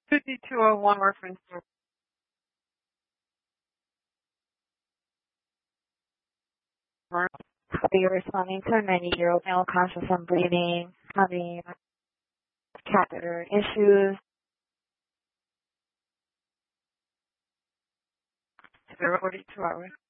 5201 reference. I'll be responding to a 90-year-old male conscious and breathing, having catheter issues. 42 hours.